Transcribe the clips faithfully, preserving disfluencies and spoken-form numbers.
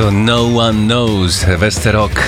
To No One Knows, Westerok.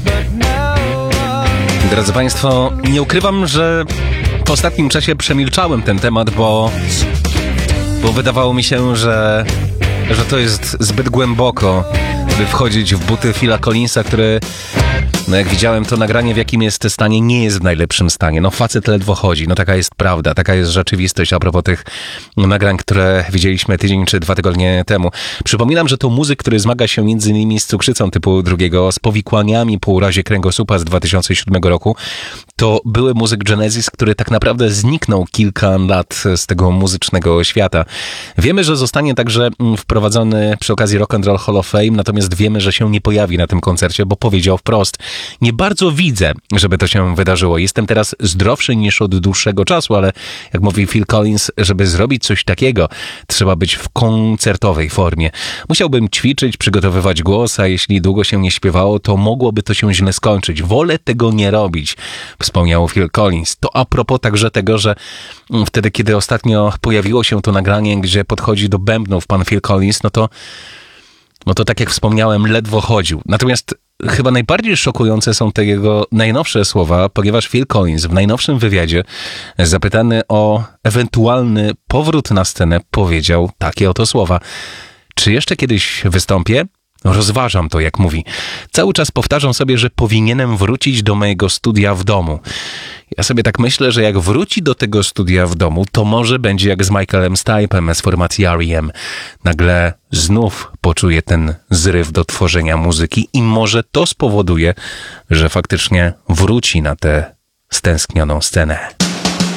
Drodzy Państwo, nie ukrywam, że w ostatnim czasie przemilczałem ten temat, bo, bo wydawało mi się, że, że to jest zbyt głęboko, by wchodzić w buty Phila Collinsa, który, no jak widziałem to nagranie, w jakim jest stanie, nie jest w najlepszym stanie. No facet ledwo chodzi, no taka jest prawda, taka jest rzeczywistość a propos tych nagrań, które widzieliśmy tydzień czy dwa tygodnie temu. Przypominam, że to muzyk, który zmaga się między innymi z cukrzycą typu drugiego, z powikłaniami po urazie kręgosłupa z dwa tysiące siódmego roku. To były muzyk Genesis, który tak naprawdę zniknął kilka lat z tego muzycznego świata. Wiemy, że zostanie także wprowadzony przy okazji Rock and Roll Hall of Fame, natomiast wiemy, że się nie pojawi na tym koncercie, bo powiedział wprost: nie bardzo widzę, żeby to się wydarzyło. Jestem teraz zdrowszy niż od dłuższego czasu, ale jak mówi Phil Collins, żeby zrobić coś takiego, trzeba być w koncertowej formie. Musiałbym ćwiczyć, przygotowywać głos, a jeśli długo się nie śpiewało, to mogłoby to się źle skończyć. Wolę tego nie robić, wspomniał Phil Collins. To a propos także tego, że wtedy, kiedy ostatnio pojawiło się to nagranie, gdzie podchodzi do bębnów pan Phil Collins, no to, no to tak jak wspomniałem, ledwo chodził. Natomiast chyba najbardziej szokujące są te jego najnowsze słowa, ponieważ Phil Collins w najnowszym wywiadzie, zapytany o ewentualny powrót na scenę, powiedział takie oto słowa: czy jeszcze kiedyś wystąpię? Rozważam to, jak mówi. Cały czas powtarzam sobie, że powinienem wrócić do mojego studia w domu. Ja sobie tak myślę, że jak wróci do tego studia w domu, to może będzie jak z Michaelem Stipe'em z formacji R E M. Nagle znów poczuje ten zryw do tworzenia muzyki i może to spowoduje, że faktycznie wróci na tę stęsknioną scenę.